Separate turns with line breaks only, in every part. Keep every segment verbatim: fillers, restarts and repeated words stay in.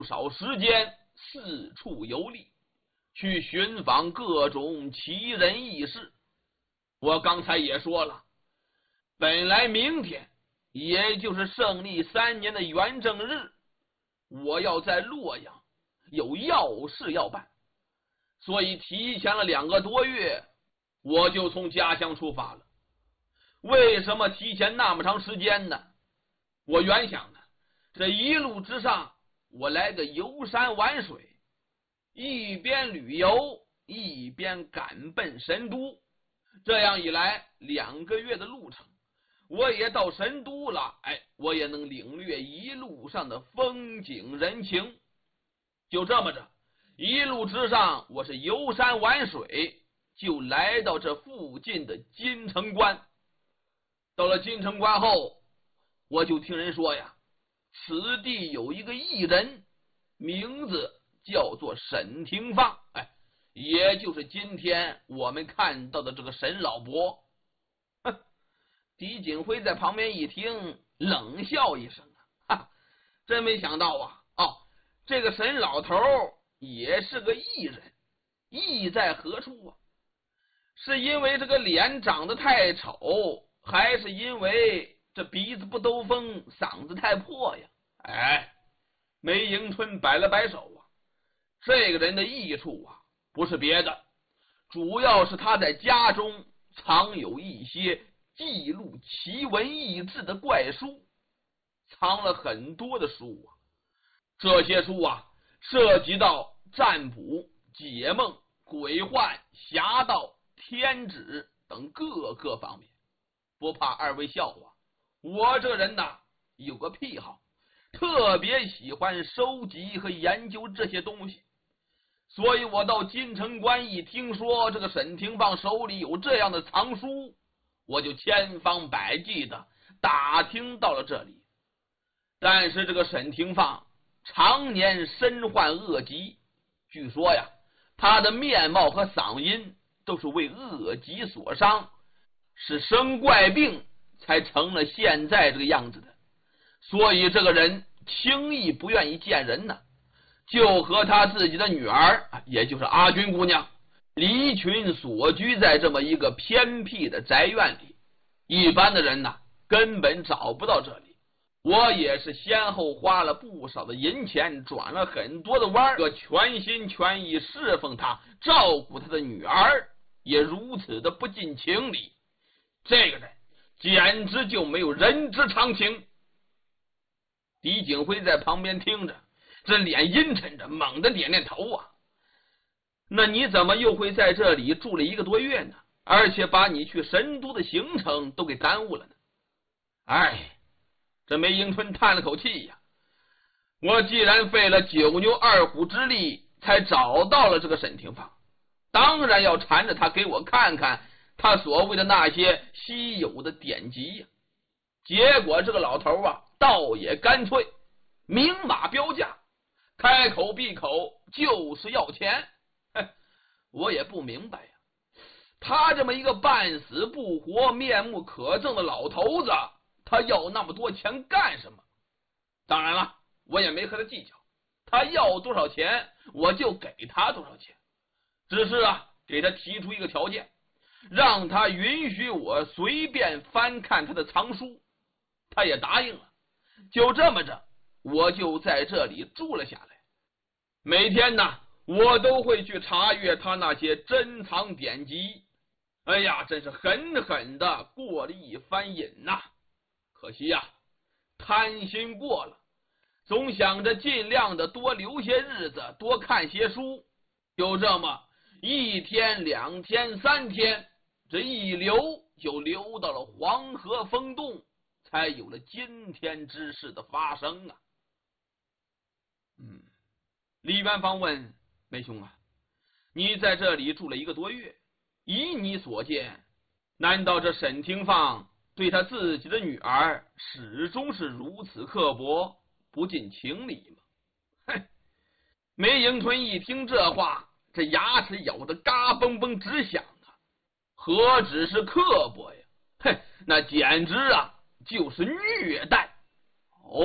少时间四处游历，去寻访各种奇人异事。我刚才也说了，本来明天也就是胜利三年的元正日，我要在洛阳有要事要办，所以提前了两个多月，我就从家乡出发了。为什么提前那么长时间呢？我原想呢，这一路之上我来个游山玩水，一边旅游一边赶奔神都，这样一来两个月的路程我也到神都了，哎，我也能领略一路上的风景人情。就这么着，一路之上我是游山玩水，就来到这附近的金城关。到了金城关后，我就听人说呀，此地有一个异人，名字叫做沈廷芳，哎，也就是今天我们看到的这个沈老伯。哼，狄景辉在旁边一听，冷笑一声啊，哈，真没想到啊，哦，这个沈老头也是个异人，异在何处啊？是因为这个脸长得太丑，还是因为这鼻子不兜风，嗓子太破呀？哎，梅迎春摆了摆手啊，这个人的益处啊，不是别的，主要是他在家中藏有一些记录奇闻异志的怪书，藏了很多的书啊。这些书啊，涉及到占卜、解梦、鬼幻、侠道、天旨等各个方面。不怕二位笑话，我这人呐有个癖好，特别喜欢收集和研究这些东西，所以我到金城关一听说这个沈廷芳手里有这样的藏书，我就千方百计的打听到了这里。但是这个沈廷芳常年身患恶疾，据说呀，他的面貌和嗓音都是为恶疾所伤，是生怪病才成了现在这个样子的，所以这个人轻易不愿意见人呢，就和他自己的女儿，也就是阿君姑娘离群所居在这么一个偏僻的宅院里，一般的人呢根本找不到这里。我也是先后花了不少的银钱，转了很多的弯，可全心全意侍奉他，照顾他的女儿，也如此的不近情理。这个人简直就没有人之常情。狄景辉在旁边听着，这脸阴沉着，猛地点点头啊。那你怎么又会在这里住了一个多月呢？而且把你去神都的行程都给耽误了呢？哎，这梅迎春叹了口气呀，我既然费了九牛二虎之力才找到了这个沈廷芳，当然要缠着他给我看看他所谓的那些稀有的典籍呀。结果这个老头啊，倒也干脆，明码标价，开口闭口就是要钱。我也不明白呀，他这么一个半死不活、面目可憎的老头子，他要那么多钱干什么？当然了，我也没和他计较，他要多少钱我就给他多少钱，只是啊，给他提出一个条件，让他允许我随便翻看他的藏书，他也答应了。就这么着，我就在这里住了下来。每天呢，我都会去查阅他那些珍藏典籍。哎呀，真是狠狠的过了一番瘾呐、啊！可惜呀、啊，贪心过了，总想着尽量的多留些日子，多看些书。就这么一天、两天、三天，这一留就留到了黄河封洞，才有了今天之事的发生啊。嗯，李元芳问梅兄啊，你在这里住了一个多月，以你所见，难道这沈廷芳对他自己的女儿始终是如此刻薄，不近情理吗？哼！梅迎春一听这话，这牙齿咬得嘎嘣嘣直响啊！何止是刻薄呀，哼，那简直啊就是虐待！哦，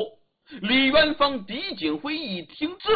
李元芳、狄景辉一听这